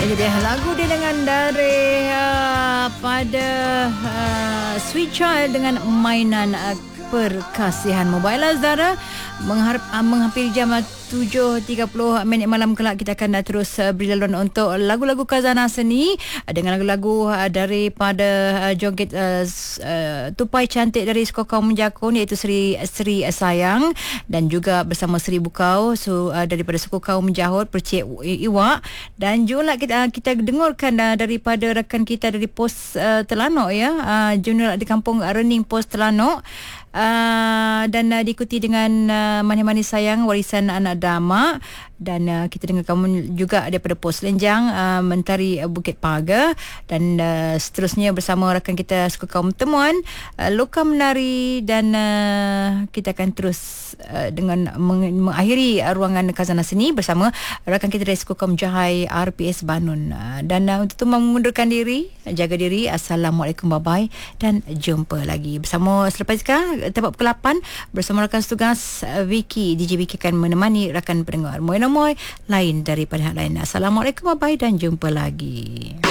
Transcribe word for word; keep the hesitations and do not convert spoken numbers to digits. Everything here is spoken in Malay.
Itu dia lagu dia dengan dari uh, pada uh, Sweet Child dengan mainan uh, perkasihan mobile Zara. Mengharap, uh, menghampiri jam uh, tujuh tiga puluh minit malam kelak kita akan uh, terus uh, beri laluan untuk lagu-lagu khazanah seni uh, dengan lagu-lagu uh, daripada uh, joget uh, uh, tupai cantik dari suku kaum Menjakun, iaitu Seri Seri Sayang, dan juga bersama Seri Bukau so, uh, daripada suku kaum Menjahut Percik Iwak. Dan juga kita uh, kita dengarkan uh, daripada rakan kita dari pos uh, Telanok ya, uh, junior di kampung uh, Rening Pos Telanok. Uh, dan uh, diikuti dengan uh, Manis-Manis Sayang Warisan Anak Dama. Dan uh, kita dengar kamu juga daripada Pos Lenjang, uh, Mentari uh, Bukit Pagar. Dan uh, seterusnya bersama rakan kita suku kaum Temuan, uh, Loka Menari. Dan uh, kita akan terus uh, dengan meng- mengakhiri uh, ruangan khazanah seni bersama rakan kita dari suku kaum Jahai R P S Banun. uh, Dan uh, untuk itu mengundurkan diri, jaga diri. Assalamualaikum, bye-bye dan jumpa lagi bersama selepas sekarang tempat pukul lapan bersama rakan setugas uh, Vicky. D J Vicky akan menemani rakan pendengar Moy Nomoy lain daripada hal lain. Assalamualaikum, bye-bye dan jumpa lagi.